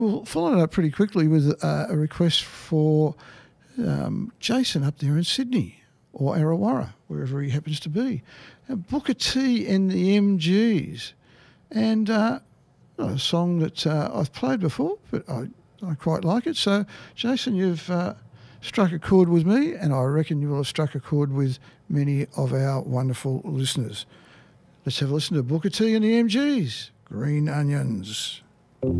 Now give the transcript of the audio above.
Well, following up pretty quickly with a request for Jason up there in Sydney or Arrawarra, wherever he happens to be. Booker T and the MGs. And a song that I've played before, but I quite like it. So, Jason, you've struck a chord with me, and I reckon you will have struck a chord with many of our wonderful listeners. Let's have a listen to Booker T and the MGs, Green Onions.